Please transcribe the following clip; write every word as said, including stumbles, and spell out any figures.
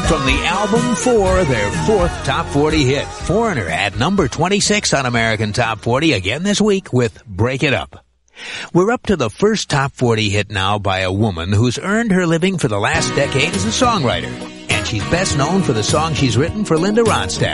From the album Four, their fourth top forty hit, Foreigner at number twenty-six on American Top forty again this week with Break It Up. We're up to the first top forty hit now by a woman who's earned her living for the last decade as a songwriter. And she's best known for the song she's written for Linda Ronstadt.